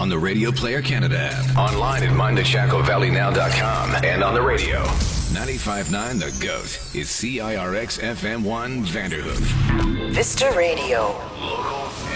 on the Radio Player Canada app, online at mindthechacovalleynow.com, and on the radio. 95.9 The GOAT is CIRX FM1 Vanderhoof. Vista Radio. Local